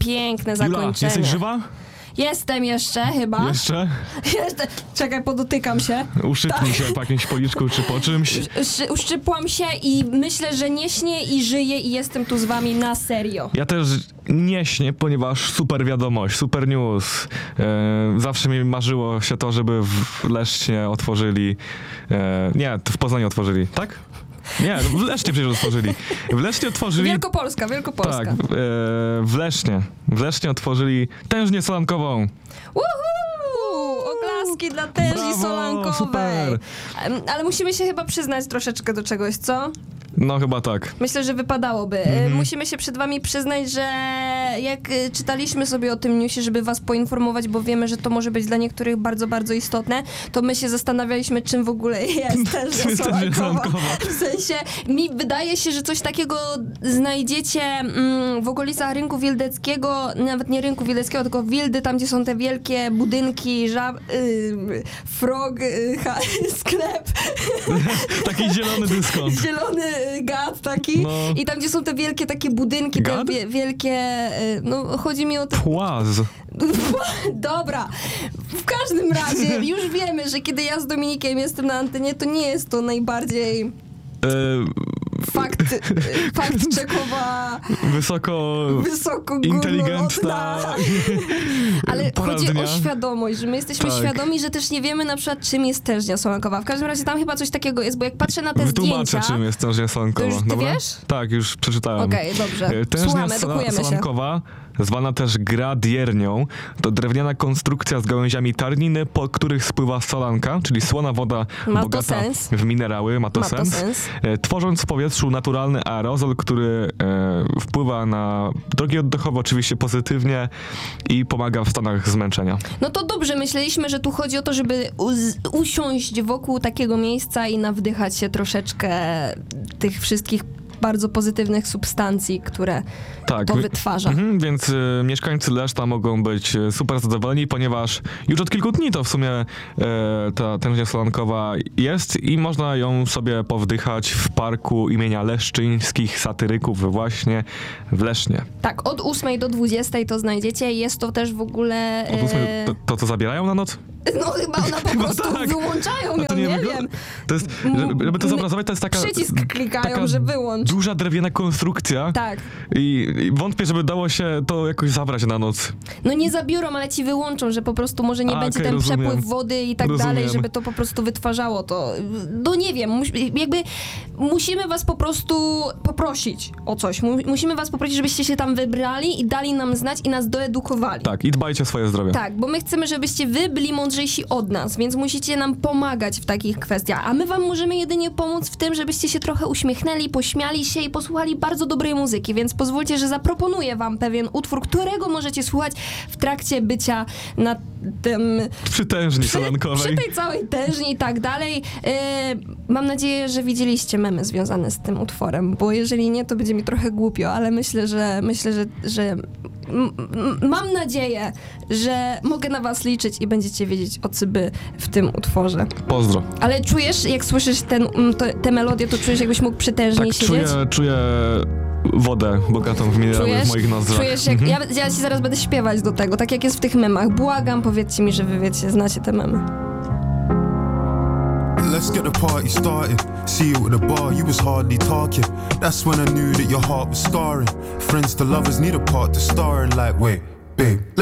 piękne Jula, zakończenie. jesteś żywa? Jestem jeszcze, chyba. Jeszcze? Czekaj, podotykam się. Uszczypnij się po jakimś policzku czy po czymś. Uszczypłam się i myślę, że nie śnię i żyję i jestem tu z wami na serio. Ja też nie śnię, ponieważ super wiadomość, super news. Zawsze mi marzyło się to, żeby w Lesznie otworzyli... nie, w Poznaniu otworzyli, tak? Nie, w Lesznie przecież otworzyli. W Lesznie otworzyli... Wielkopolska. Tak, w Lesznie otworzyli tężnię solankową. Woohoo! Oklaski dla tężni Brawo, solankowej. super. Ale musimy się chyba przyznać troszeczkę do czegoś, co? No chyba tak. Myślę, że wypadałoby. Musimy się przed wami przyznać, że jak czytaliśmy sobie o tym newsie, żeby was poinformować, bo wiemy, że to może być dla niektórych bardzo, bardzo istotne, to my się zastanawialiśmy, czym w ogóle jest tężnia solankowa. W sensie, mi wydaje się, że coś takiego znajdziecie w okolicach Rynku Wildeckiego, nawet nie Rynku Wildeckiego, tylko Wildy, tam gdzie są te wielkie budynki, frog, sklep. Taki zielony dyskont. Zielony gad taki. No. I tam, gdzie są te wielkie takie budynki, Gad? te wielkie... No, chodzi mi o te... Płaz. Dobra. W każdym razie już wiemy, że kiedy ja z Dominikiem jestem na antenie, to nie jest to najbardziej... Fakt czekowa... Wysoko inteligentna. Ale chodzi poradnia. o świadomość, że my jesteśmy Tak. świadomi, że też nie wiemy na przykład, czym jest tężnia solankowa. W każdym razie tam chyba coś takiego jest, bo jak patrzę na te Wytłumaczę, zdjęcia... czym jest tężnia solankowa. To już ty dobra? wiesz? Tak, już przeczytałem. Okej, dobrze. Tężnia Słuchamy, edukujemy się. solankowa, zwana też gradiernią, to drewniana konstrukcja z gałęziami tarniny, po których spływa solanka, czyli słona woda Ma to bogata sens. w minerały, ma to Ma to sens. sens. Tworząc w powietrzu naturalny aerozol, który wpływa na drogi oddechowe oczywiście pozytywnie i pomaga w stanach zmęczenia. No to dobrze, myśleliśmy, że tu chodzi o to, żeby usiąść wokół takiego miejsca i nawdychać się troszeczkę tych wszystkich bardzo pozytywnych substancji, które to wytwarza. Więc mieszkańcy Leszna mogą być super zadowoleni, ponieważ już od kilku dni to w sumie ta tężnia solankowa jest i można ją sobie powdychać w parku imienia Leszczyńskich Satyryków właśnie w Lesznie. Tak, od 8 do 20 to znajdziecie. Jest to też w ogóle... Od 8 to zabierają na noc? No chyba ona po prostu tak. wyłączają ją, To nie wygląda- wiem. To jest, żeby to zobrazować, to jest taka... Przycisk klikają, taka że wyłącz. duża drewniana konstrukcja. Tak. I wątpię, żeby dało się to jakoś zabrać na noc. No nie zabiorą, ale ci wyłączą, że po prostu może nie będzie okej, ten rozumiem. przepływ wody i tak Rozumiem. dalej, żeby to po prostu wytwarzało to. No nie wiem, jakby musimy was po prostu poprosić o coś. Musimy was poprosić, żebyście się tam wybrali i dali nam znać i nas doedukowali. Tak, i dbajcie o swoje zdrowie. Tak, bo my chcemy, żebyście wy byli mądrzejsi od nas, więc musicie nam pomagać w takich kwestiach, a my wam możemy jedynie pomóc w tym, żebyście się trochę uśmiechnęli, pośmiali się i posłuchali bardzo dobrej muzyki, więc pozwólcie, że zaproponuję wam pewien utwór, którego możecie słuchać w trakcie bycia na tym... Przy tężni solankowej. Przy tej całej tężni i tak dalej. Mam nadzieję, że widzieliście memy związane z tym utworem, bo jeżeli nie, to będzie mi trochę głupio, ale myślę, że mam nadzieję, że mogę na was liczyć i będziecie wiedzieć o co by w tym utworze. Pozdro. Ale czujesz, jak słyszysz tę melodię, to czujesz, jakbyś mógł przytężniej Tak, siedzieć? czuję wodę bogatą w minerały w moich nozdrzach. Czujesz, jak... Ja ci zaraz będę śpiewać do tego, tak jak jest w tych memach. Błagam, powiedzcie mi, że wy wiecie, znacie te memy. Let's get the party started. See you at the bar, you was hardly talking. That's when I knew that your heart was scarring. Friends to lovers need a part to star in, like, wait, babe.